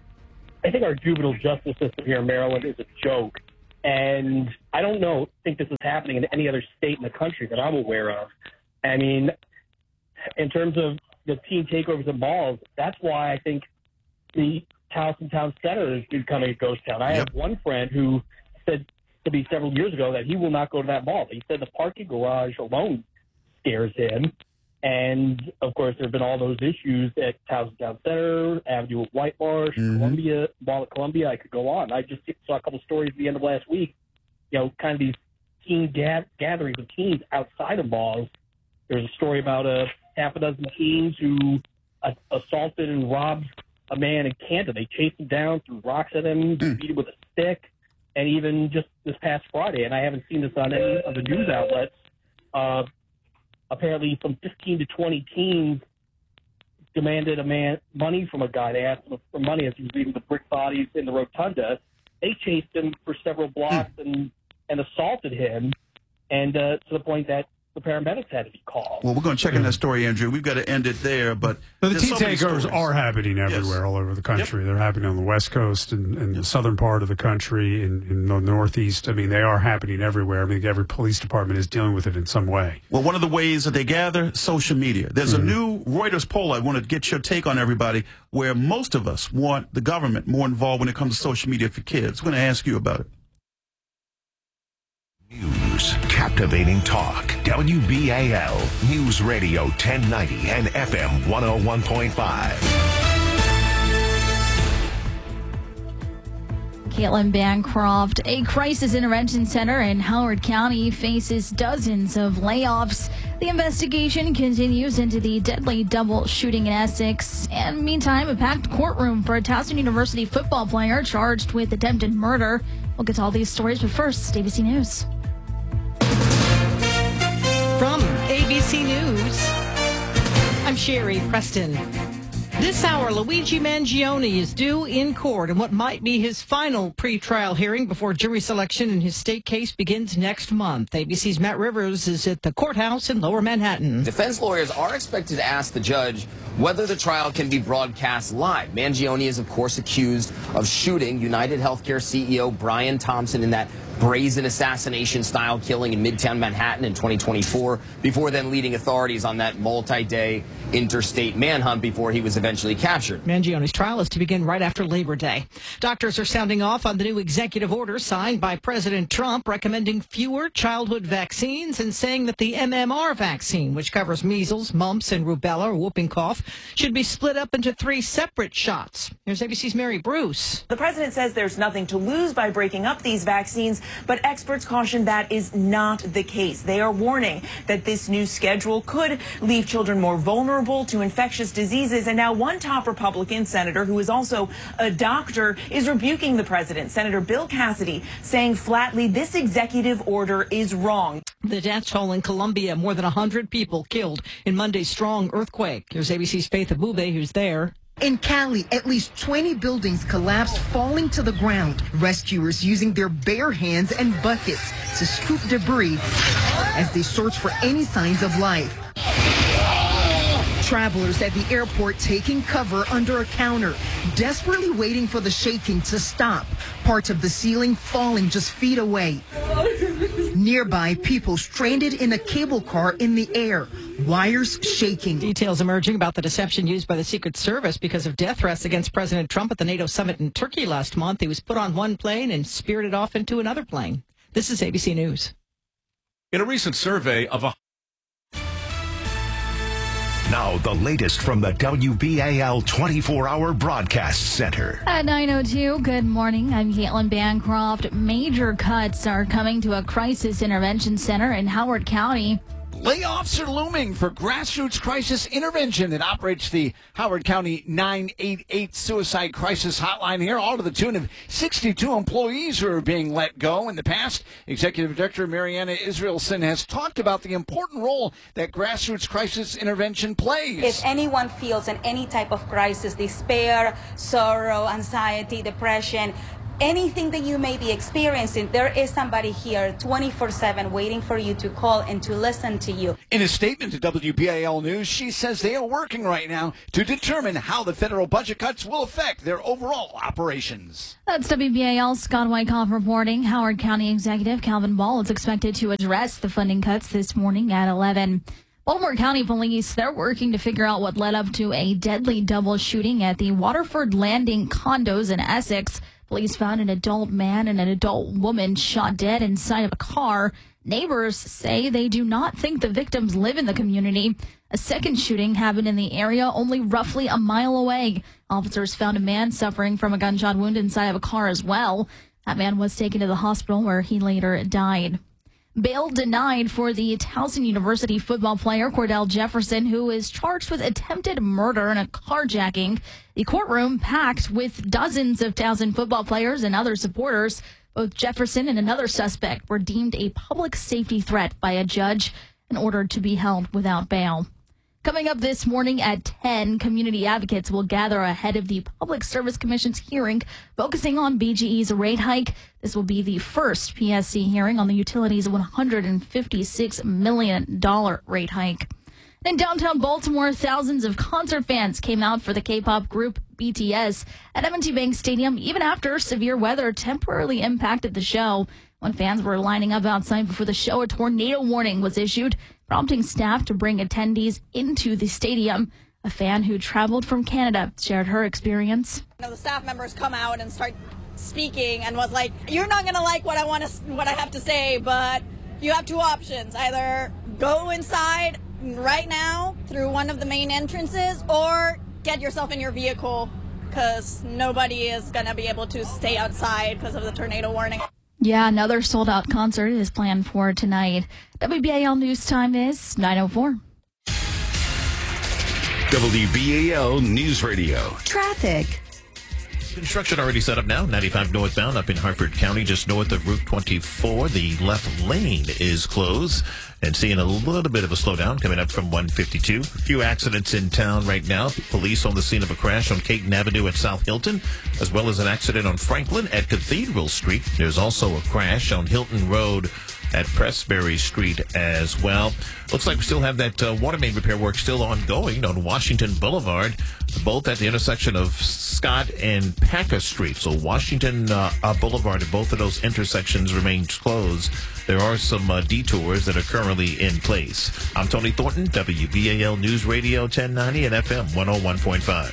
I think our juvenile justice system here in Maryland is a joke. And I don't know, think this is happening in any other state in the country that I'm aware of. I mean, in terms of the teen takeovers of malls, that's why I think the Towson Town Center is becoming a ghost town. I yep. have one friend who said to me several years ago that he will not go to that mall. He said the parking garage alone scares him. And, of course, there have been all those issues at Towson Town Center, Avenue of White Marsh, mm-hmm. Columbia, Mall of Columbia. I could go on. I just saw a couple stories at the end of last week, you know, kind of these teen ga- gatherings of teens outside of malls. There's a story about a half a dozen teens who uh, assaulted and robbed a man in Canada. They chased him down, threw rocks at him, mm. beat him with a stick, and even just this past Friday, and I haven't seen this on any of the news outlets, uh, apparently from fifteen to twenty teens demanded a man money from a guy. They asked him for money as he was leaving the brick bodies in the rotunda. They chased him for several blocks and, and assaulted him, and uh, to the point that the paramedics had to be called. Well, we're going to check in that story, Andrew. We've got to end it there, but But the teen so takeovers are happening everywhere, yes. all over the country. Yep. They're happening on the West Coast and, and the southern part of the country, in, in the Northeast. I mean, they are happening everywhere. I mean, every police department is dealing with it in some way. Well, one of the ways that they gather, social media. There's mm-hmm. a new Reuters poll I want to get your take on, everybody, where most of us want the government more involved when it comes to social media for kids. We're going to ask you about it. News, captivating talk, W B A L, News Radio ten ninety and F M one oh one point five. Caitlin Bancroft, a crisis intervention center in Howard County, faces dozens of layoffs. The investigation continues into the deadly double shooting in Essex. And meantime, a packed courtroom for a Towson University football player charged with attempted murder. We'll get to all these stories, but first, A B C News. From A B C News, I'm Sherry Preston. This hour, Luigi Mangione is due in court in what might be his final pretrial hearing before jury selection in his state case begins next month. A B C's Matt Rivers is at the courthouse in Lower Manhattan. Defense lawyers are expected to ask the judge whether the trial can be broadcast live. Mangione is, of course, accused of shooting United Healthcare C E O Brian Thompson in that brazen assassination-style killing in Midtown Manhattan in twenty twenty-four, before then leading authorities on that multi-day interstate manhunt before he was eventually captured. Mangione's trial is to begin right after Labor Day. Doctors are sounding off on the new executive order signed by President Trump recommending fewer childhood vaccines and saying that the M M R vaccine, which covers measles, mumps, and rubella or whooping cough, should be split up into three separate shots. Here's A B C's Mary Bruce. The president says there's nothing to lose by breaking up these vaccines, but experts caution that is not the case. They are warning that this new schedule could leave children more vulnerable to infectious diseases. And now one top Republican senator, who is also a doctor, is rebuking the president. Senator Bill Cassidy saying flatly this executive order is wrong. The death toll in Colombia, more than one hundred people killed in Monday's strong earthquake. Here's A B C's Faith Abube, who's there. In Cali, at least twenty buildings collapsed, falling to the ground. Rescuers using their bare hands and buckets to scoop debris as they search for any signs of life. Travelers at the airport taking cover under a counter, desperately waiting for the shaking to stop. Parts of the ceiling falling just feet away. Nearby, people stranded in a cable car in the air, wires shaking. Details emerging about the deception used by the Secret Service because of death threats against President Trump at the NATO summit in Turkey last month. He was put on one plane and spirited off into another plane. This is A B C News. In a recent survey of a Now, the latest from the W B A L twenty-four hour Broadcast Center. At nine oh two, good morning. I'm Caitlin Bancroft. Major cuts are coming to a crisis intervention center in Howard County. Layoffs are looming for Grassroots Crisis Intervention that operates the Howard County nine eight eight Suicide Crisis Hotline here, all to the tune of sixty-two employees who are being let go. In the past, Executive Director Mariana Israelson has talked about the important role that Grassroots Crisis Intervention plays. If anyone feels in any type of crisis, despair, sorrow, anxiety, depression, anything that you may be experiencing, there is somebody here twenty-four seven waiting for you to call and to listen to you. In a statement to W B A L News, she says they are working right now to determine how the federal budget cuts will affect their overall operations. That's W B A L's Scott Wyckoff reporting. Howard County Executive Calvin Ball is expected to address the funding cuts this morning at eleven. Baltimore County Police, they're working to figure out what led up to a deadly double shooting at the Waterford Landing condos in Essex. Police found an adult man and an adult woman shot dead inside of a car. Neighbors say they do not think the victims live in the community. A second shooting happened in the area only roughly a mile away. Officers found a man suffering from a gunshot wound inside of a car as well. That man was taken to the hospital where he later died. Bail denied for the Towson University football player Cordell Jefferson, who is charged with attempted murder and a carjacking. The courtroom packed with dozens of Towson football players and other supporters. Both Jefferson and another suspect were deemed a public safety threat by a judge and ordered to be held without bail. Coming up this morning at ten, community advocates will gather ahead of the Public Service Commission's hearing focusing on B G E's rate hike. This will be the first P S C hearing on the utility's one hundred fifty-six million dollars rate hike. In downtown Baltimore, thousands of concert fans came out for the K-pop group B T S at M and T Bank Stadium even after severe weather temporarily impacted the show. When fans were lining up outside before the show, a tornado warning was issued, prompting staff to bring attendees into the stadium. A fan who traveled from Canada shared her experience. You know, the staff members come out and start speaking and was like, "You're not going to like what I want to, what I have to say, but you have two options: either go inside right now through one of the main entrances, or get yourself in your vehicle, because nobody is going to be able to stay outside because of the tornado warning." Yeah, another sold-out concert is planned for tonight. W B A L News Time is nine oh four. W B A L News Radio. Traffic. Construction already set up now. ninety-five northbound up in Hartford County, just north of Route twenty-four. The left lane is closed. And seeing a little bit of a slowdown coming up from one fifty-two. A few accidents in town right now. Police on the scene of a crash on Caton Avenue at South Hilton, as well as an accident on Franklin at Cathedral Street. There's also a crash on Hilton Road at Pressbury Street as well. Looks like we still have that uh, water main repair work still ongoing on Washington Boulevard, both at the intersection of Scott and Packer Street. So Washington uh, uh, Boulevard and both of those intersections remain closed. There are some uh, detours that are currently in place. I'm Tony Thornton, W B A L News Radio ten ninety and F M one oh one point five.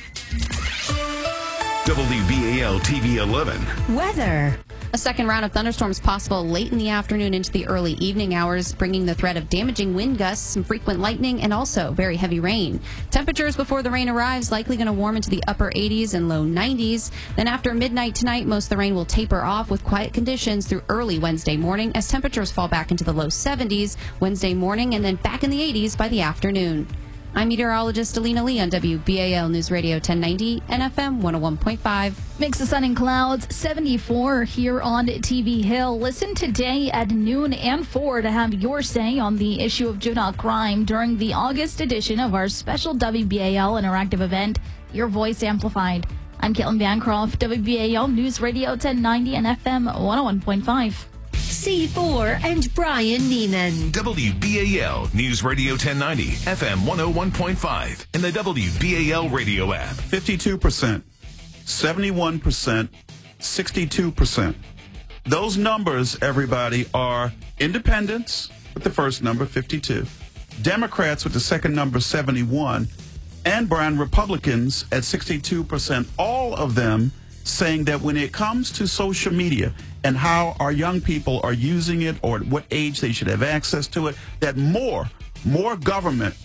W B A L T V eleven. Weather. A second round of thunderstorms possible late in the afternoon into the early evening hours, bringing the threat of damaging wind gusts, some frequent lightning, and also very heavy rain. Temperatures before the rain arrives likely going to warm into the upper eighties and low nineties. Then after midnight tonight, most of the rain will taper off with quiet conditions through early Wednesday morning as temperatures fall back into the low seventies Wednesday morning and then back in the eighties by the afternoon. I'm meteorologist Alina Lee on W B A L News Radio ten ninety and F M one oh one point five. Mix of sun and clouds, seventy-four here on T V Hill. Listen today at noon and four to have your say on the issue of juvenile crime during the August edition of our special W B A L interactive event, Your Voice Amplified. I'm Caitlin Bancroft, W B A L News Radio ten ninety and F M one oh one point five. C four and Brian Neiman. W B A L News Radio ten ninety, F M one oh one point five, and the W B A L radio app. fifty-two percent, seventy-one percent, sixty-two percent. Those numbers, everybody, are independents with the first number, fifty-two, Democrats with the second number, seventy-one, and Brian, Republicans at sixty-two percent. All of them saying that when it comes to social media and how our young people are using it or at what age they should have access to it, that more, more government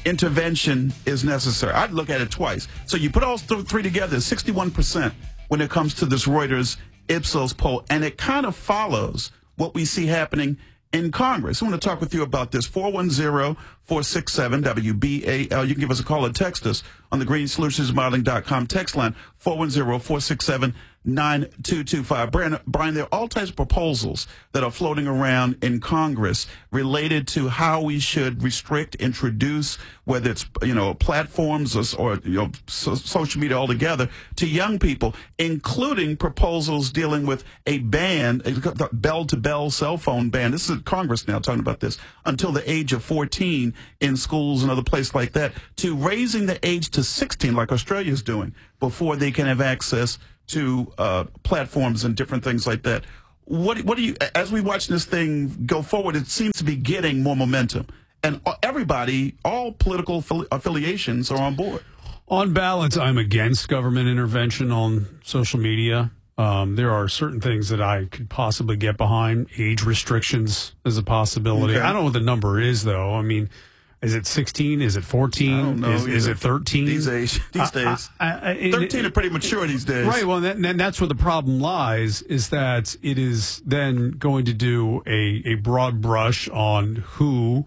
intervention is necessary. I'd look at it twice. So you put all th- three together, sixty-one percent when it comes to this Reuters Ipsos poll, and it kind of follows what we see happening in Congress. I want to talk with you about this. four one zero, four six seven, W B A L. You can give us a call or text us on the green solutions modeling dot com text line, four one zero, four six seven, nine two two five. Brian, Brian, there are all types of proposals that are floating around in Congress related to how we should restrict, introduce, whether it's, you know, platforms or, or you know, so, social media altogether, to young people, including proposals dealing with a ban, a bell-to-bell cell phone ban. This is Congress now talking about this, until the age of fourteen in schools and other places like that, to raising the age to sixteen, like Australia's doing, before they can have access to uh, platforms and different things like that. What, what do you, as we watch this thing go forward, it seems to be getting more momentum. And everybody, all political affili- affiliations are on board. On balance, I'm against government intervention on social media. Um, there are certain things that I could possibly get behind. Age restrictions is a possibility. Okay. I don't know what the number is, though. I mean, is it sixteen? Is it fourteen? I don't know is, is it thirteen? These days, these days. I, I, I, thirteen are pretty mature these days. Right. Well, that, and that's where the problem lies, is that it is then going to do a, a broad brush on who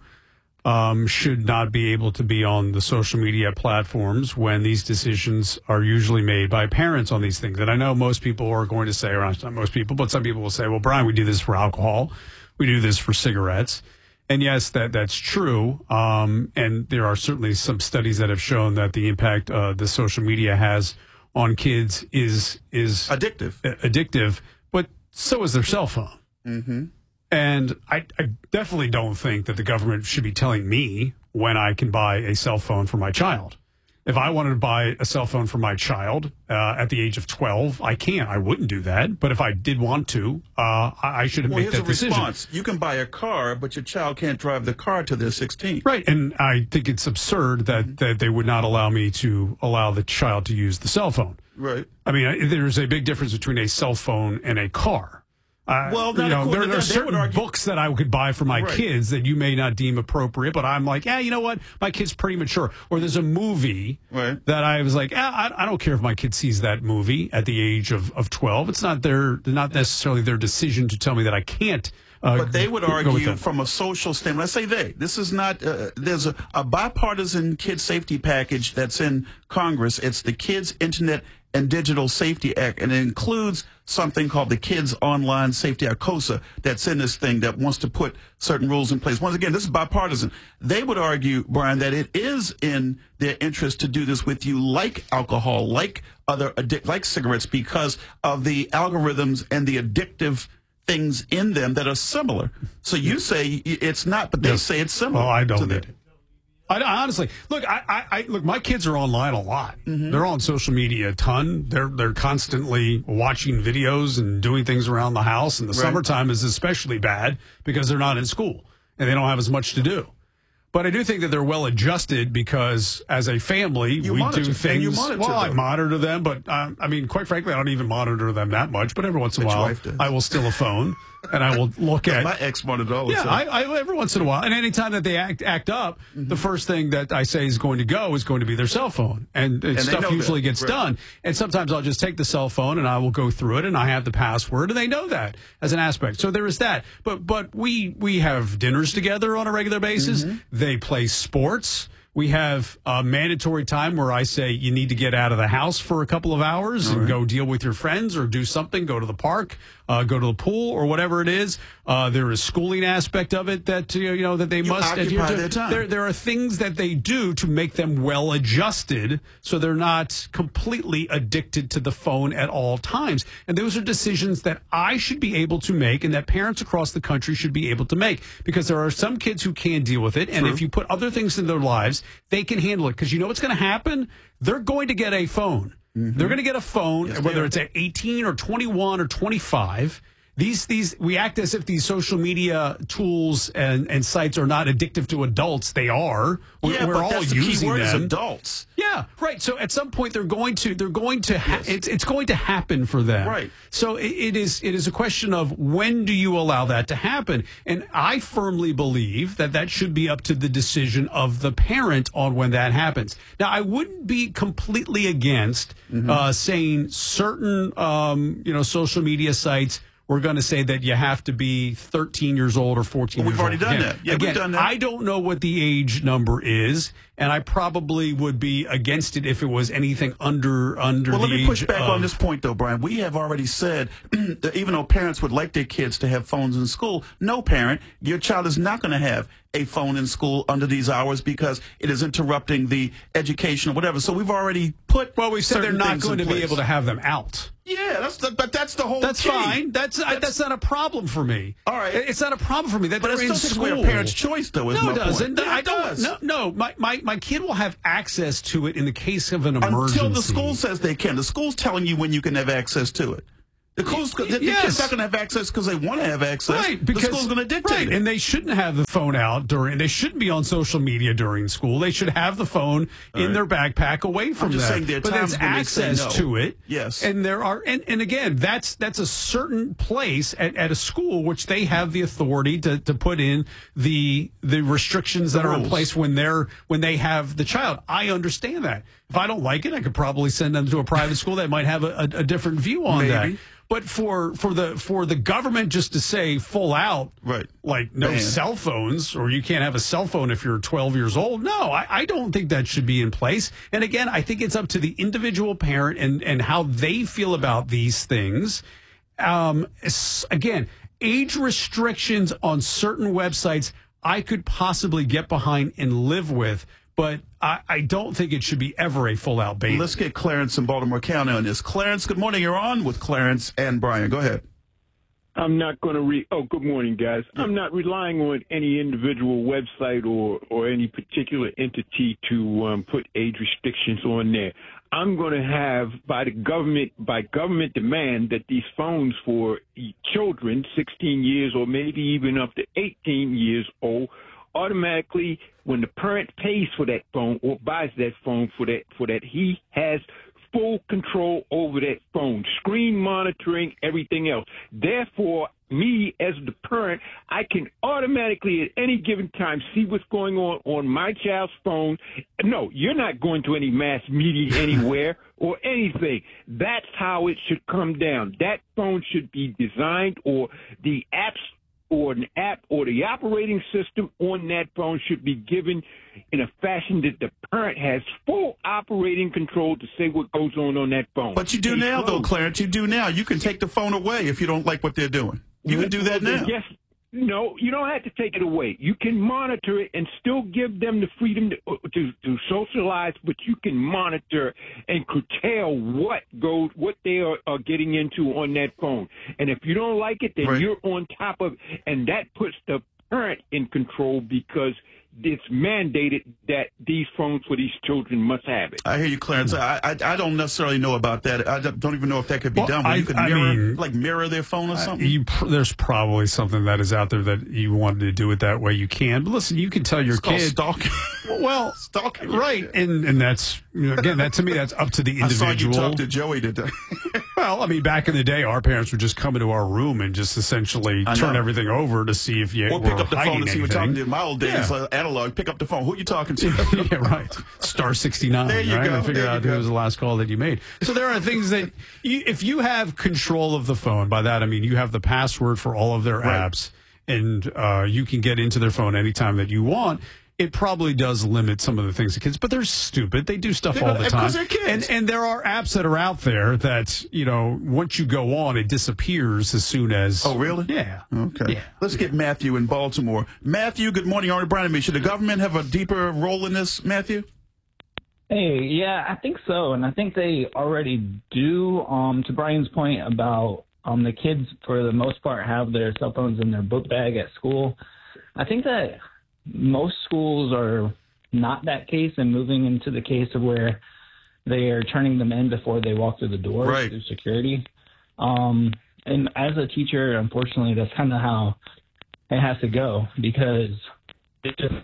um, should not be able to be on the social media platforms when these decisions are usually made by parents on these things. And I know most people are going to say, or not most people, but some people will say, well, Brian, we do this for alcohol. We do this for cigarettes. And yes, that that's true. Um, and there are certainly some studies that have shown that the impact uh, the social media has on kids is is addictive. Addictive, but so is their cell phone. Mm-hmm. And I, I definitely don't think that the government should be telling me when I can buy a cell phone for my child. If I wanted to buy a cell phone for my child uh, at the age of twelve, I can't. I wouldn't do that. But if I did want to, uh, I, I should well, make here's that a decision. Response. You can buy a car, but your child can't drive the car till they're sixteen. Right. And I think it's absurd that, mm-hmm. that they would not allow me to allow the child to use the cell phone. Right. I mean, there's a big difference between a cell phone and a car. Uh, well, you know, there, there are certain argue- books that I could buy for my right. kids that you may not deem appropriate, but I'm like, yeah, you know what? My kid's pretty mature. Or there's a movie right. that I was like, yeah, I, I don't care if my kid sees that movie at the age of, of twelve. It's not their, not necessarily their decision to tell me that I can't. Uh, but they would go argue from a social standpoint. Let's say they. This is not. Uh, there's a, a bipartisan kid safety package that's in Congress. It's the Kids Internet and Digital Safety Act, and it includes something called the Kids Online Safety Act, COSA, that's in this thing that wants to put certain rules in place. Once again, this is bipartisan. They would argue, Brian, that it is in their interest to do this with you, like alcohol, like other addic- like cigarettes, because of the algorithms and the addictive things in them that are similar. So you say it's not, but they yes. say it's similar. Well, I don't to need it. I, I honestly look. I, I, I look. My kids are online a lot. Mm-hmm. They're on social media a ton. They're they're constantly watching videos and doing things around the house. And the right. summertime is especially bad because they're not in school and they don't have as much to do. But I do think that they're well adjusted because as a family, you we monitor, do things. You monitor well, them. I monitor them, but um, I mean, quite frankly, I don't even monitor them that much. But every once in a while, I will steal a phone and I will look at. My ex monitored all the yeah, time. I, I, every once in a while, and anytime that they act act up, mm-hmm. the first thing that I say is going to go is going to be their cell phone, and, and, and stuff usually that. gets right. done. And sometimes I'll just take the cell phone and I will go through it, and I have the password, and they know that as an aspect. So there is that. But but we we have dinners together on a regular basis. Mm-hmm. They play sports. We have a mandatory time where I say you need to get out of the house for a couple of hours All and right. go deal with your friends or do something, go to the park, uh, go to the pool or whatever it is. Uh, there is schooling aspect of it that, you know, that they you must adhere to. Their time. There, there are things that they do to make them well adjusted so they're not completely addicted to the phone at all times. And those are decisions that I should be able to make and that parents across the country should be able to make, because there are some kids who can deal with it. And True. if you put other things in their lives, they can handle it, because you know what's going to happen? They're going to get a phone. Mm-hmm. They're going to get a phone, yes, whether it's at eighteen or twenty-one or twenty-five. These these we act as if these social media tools and, and sites are not addictive to adults. They are. We're, Yeah, we're but all that's the key using word is them. adults. Yeah, right. So at some point they're going to they're going to ha- yes. it's it's going to happen for them. Right. So it, it is it is a question of when do you allow that to happen? And I firmly believe that that should be up to the decision of the parent on when that happens. Now, I wouldn't be completely against mm-hmm. uh, saying certain um, you know social media sites. We're going to say that you have to be thirteen years old or fourteen well, years we've already old. done Again, that. Yeah, again, we've done that. I don't know what the age number is, and I probably would be against it if it was anything under under well, the age. Well, let me push back of, on this point, though, Brian. We have already said that even though parents would like their kids to have phones in school, no parent, your child is not going to have a phone in school under these hours because it is interrupting the education or whatever. So we've already put well, we said they're not going to be able to have them out. Yeah, that's the, but that's the whole. That's key. fine. That's that's, I, that's not a problem for me. All right, it's not a problem for me. That but they're it in still takes school. away a parent's choice, though. Is no, my it doesn't. Point. I it don't. Does. No, no. My, my my kid will have access to it in the case of an emergency. Until the school says they can. The school's telling you when you can have access to it. The school's the, the yes. kid's not going to have access because they want to have access. Right, because the school's going to dictate right, it. and they shouldn't have the phone out during. They shouldn't be on social media during school. They should have the phone All in right. their backpack away from I'm just them. saying there are but times there's when they say access no. to it. Yes, and there are, and, and again, that's that's a certain place at, at a school which they have the authority to, to put in the the restrictions The that are in rules. place when they're when they have the child. I understand that. If I don't like it, I could probably send them to a private school that might have a, a, a different view on Maybe. that. But for, for the for the government just to say full out, right, like no Man. cell phones, or you can't have a cell phone if you're twelve years old, no, I, I don't think that should be in place. And again, I think it's up to the individual parent and, and how they feel about these things. Um, again, age restrictions on certain websites I could possibly get behind and live with, but I, I don't think it should be ever a full-out ban. Let's get Clarence in Baltimore County on this. Clarence, good morning. You're on with Clarence and Brian. Go ahead. I'm not going to re. Oh, good morning, guys. I'm not relying on any individual website or, or any particular entity to um, put age restrictions on there. I'm going to have, by the government, by government demand, that these phones for children, sixteen years or maybe even up to eighteen years old, automatically, when the parent pays for that phone or buys that phone for that, for that, he has full control over that phone, screen monitoring, everything else. Therefore, me as the parent, I can automatically at any given time see what's going on on my child's phone. No, you're not going to any mass media anywhere or anything. That's how it should come down. That phone should be designed, or the apps or an app or the operating system on that phone should be given in a fashion that the parent has full operating control to say what goes on on that phone. But you do Hey, now, Flo. though, Clarence. You do now. You can take the phone away if you don't like what they're doing. You can do that Well, now. Yes. No, you don't have to take it away. You can monitor it and still give them the freedom to, to, to socialize, but you can monitor and curtail what goes, what they are, are getting into on that phone. And if you don't like it, then Right. you're on top of, and that puts the parent in control because it's mandated that these phones for these children must have it. I hear you, Clarence. I, I I don't necessarily know about that. I don't even know if that could be Well, done. But I- you could I mirror, mean, like mirror their phone or something. You, pr- there's probably something that is out there that you wanted to do it that way. You can, but listen, you can tell your It's called kid. stalking. Well, stalking, right, and and that's you know, again that to me that's up to the I saw individual. you talk to Joey today. Well, I mean, back in the day, our parents would just come into our room and just essentially I turn know. everything over to see if you Or were pick up the hiding phone and see what anything. talking to. In my old days, Yeah. uh, analog, pick up the phone. Who are you talking to? Yeah, right. Star sixty-nine, There you right? go, And figure there you out who go. was the last call that you made. So there are things that, you, if you have control of the phone, by that I mean you have the password for all of their Right. apps, and uh, you can get into their phone anytime that you want. It probably does limit some of the things the kids, but they're stupid. They do stuff They're all gonna- the time. because they're kids. And and there are apps that are out there that, you know, once you go on, it disappears as soon as. Oh, really? Yeah. Okay. Yeah. Let's get Matthew in Baltimore. Matthew, good morning. Arnie Brian and me. Should the government have a deeper role in this, Matthew? Hey, yeah, I think so, and I think they already do. Um, to Brian's point about um, the kids, for the most part, have their cell phones in their book bag at school. I think that most schools are not that case and moving into the case of where they are turning them in before they walk through the door Right. through security. Um, and as a teacher, unfortunately, that's kind of how it has to go because it just.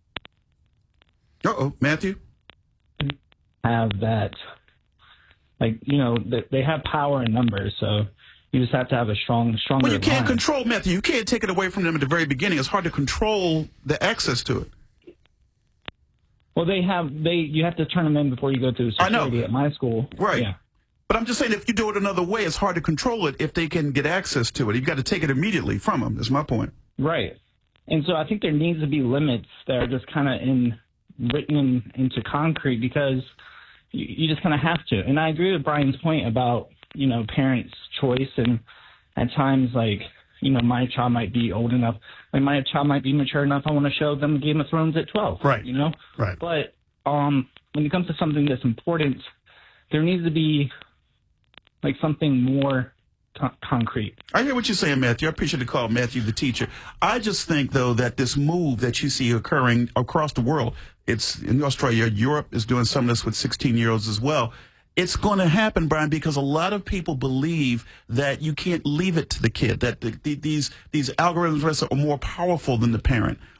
Uh oh, Matthew. Have that, like you know, they have power in numbers, so you just have to have a strong, stronger. Well, you can't line. control, Matthew. You can't take it away from them at the very beginning. It's hard to control the access to it. Well, they have they. You have to turn them in before you go through security I know. at my school. Right. Yeah. But I'm just saying, if you do it another way, it's hard to control it if they can get access to it. You've got to take it immediately from them. That's my point. Right. And so I think there needs to be limits that are just kind of in written in, into concrete because you, you just kind of have to. And I agree with Brian's point about, you know, parents' choice. And at times, like, you know, my child might be old enough. Like, my child might be mature enough. I want to show them Game of Thrones at twelve. Right. You know? Right. But um, when it comes to something that's important, there needs to be, like, something more con- concrete. I hear what you're saying, Matthew. I appreciate the call, Matthew, the teacher. I just think, though, that this move that you see occurring across the world, it's in Australia, Europe is doing some of this with sixteen-year-olds as well. It's going to happen, Brian, because a lot of people believe that you can't leave it to the kid, that the, the, these these algorithms are more powerful than the parent.